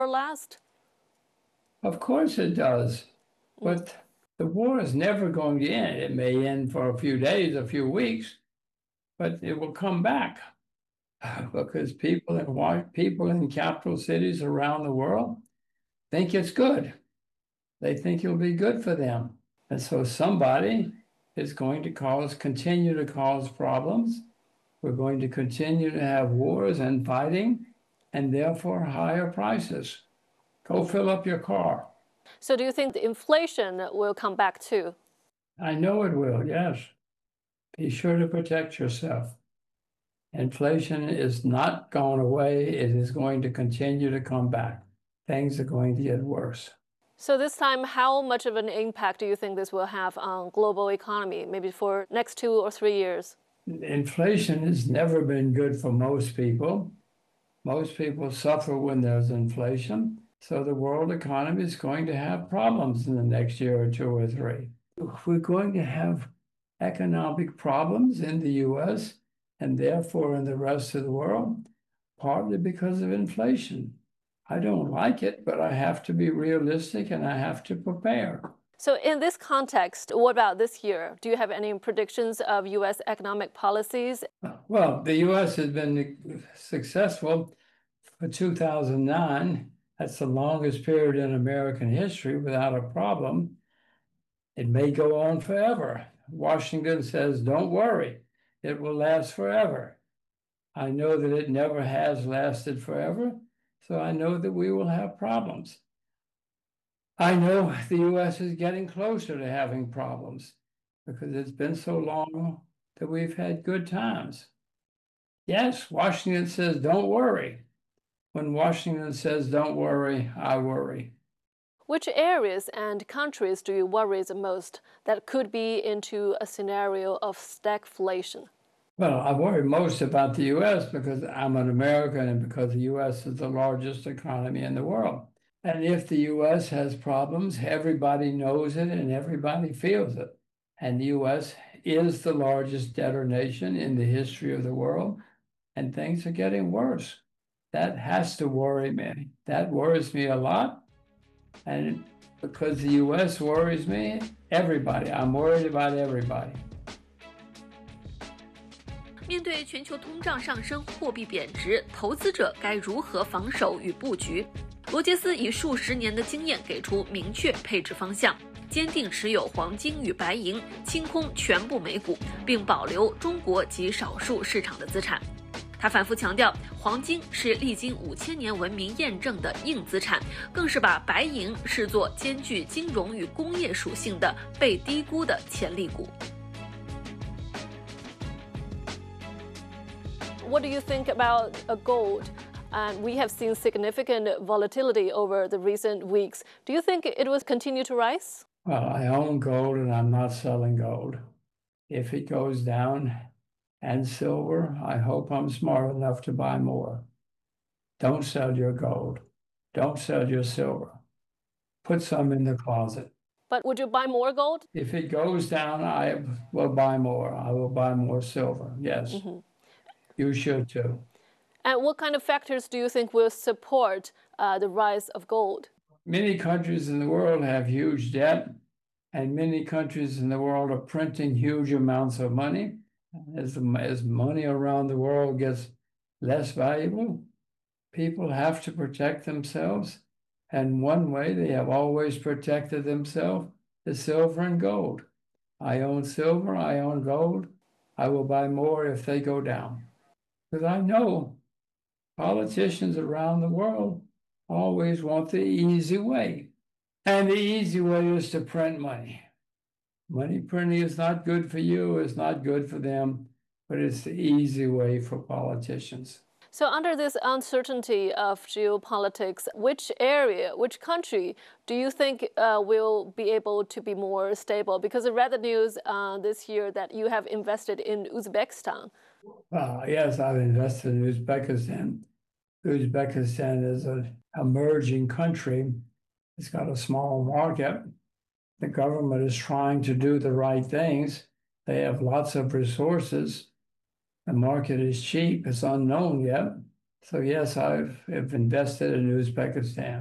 last? Of course it does. Mm. But the war is never going to end. It may end for a few days, a few weeks, but it will come back because people in capital cities around the world think it's good. They think it'll be good for them. And so somebody is going to continue to cause problems. We're going to continue to have wars and fighting and therefore higher prices. Go fill up your car. So do you think the inflation will come back too? I know it will, yes. Be sure to protect yourself. Inflation is not going away. It is going to continue to come back. Things are going to get worse. So this time, how much of an impact do you think this will have on global economy, maybe for next 2 or 3 years? Inflation has never been good for most people. Most people suffer when there's inflation. So the world economy is going to have problems in the next year or two or three. We're going to have economic problems in the US and therefore in the rest of the world, partly because of inflation. I don't like it, but I have to be realistic and I have to prepare. So in this context, what about this year? Do you have any predictions of U.S. economic policies? Well, the U.S. has been successful for 2009. That's the longest period in American history without a problem. It may go on forever. Washington says, don't worry, it will last forever. I know that it never has lasted forever, so I know that we will have problems. I know the U.S. is getting closer to having problems because it's been so long that we've had good times. Yes, Washington says, don't worry. When Washington says, don't worry, I worry. Which areas and countries do you worry the most that could be into a scenario of stagflation? Well, I worry most about the U.S. because I'm an American and because the U.S. is the largest economy in the world. And if the U.S. has problems, everybody knows it and everybody feels it. And the U.S. is the largest debtor nation in the history of the world, and things are getting worse. That has to worry me. That worries me a lot. And because the U.S. worries me, I'm worried about everybody. 面对全球通胀上升、货币贬值，投资者该如何防守与布局？罗杰斯以数十年的经验给出明确配置方向，坚定持有黄金与白银，清空全部美股，并保留中国及少数市场的资产。他反复强调，黄金是历经5000年文明验证的硬资产，更是把白银视作兼具金融与工业属性的被低估的潜力股。 What do you think about gold? And we have seen significant volatility over the recent weeks. Do you think it will continue to rise? Well, I own gold and I'm not selling gold. If it goes down, and silver, I hope I'm smart enough to buy more. Don't sell your gold. Don't sell your silver. Put some in the closet. But would you buy more gold? If it goes down, I will buy more. I will buy more silver. Yes. You should too. And what kind of factors do you think will support the rise of gold? Many countries in the world have huge debt, and many countries in the world are printing huge amounts of money. As money around the world gets less valuable, people have to protect themselves. And one way they have always protected themselves is silver and gold. I own silver, I own gold. I will buy more if they go down. Because I know politicians around the world always want the easy way. And the easy way is to print money. Money printing is not good for you, it's not good for them, but it's the easy way for politicians. So under this uncertainty of geopolitics, which area, which country do you think will be able to be more stable? Because I read the news this year that you have invested in Uzbekistan. Yes, I've invested in Uzbekistan. Uzbekistan is an emerging country. It's got a small market. The government is trying to do the right things. They have lots of resources. The market is cheap. It's unknown yet. So yes, I've invested in Uzbekistan.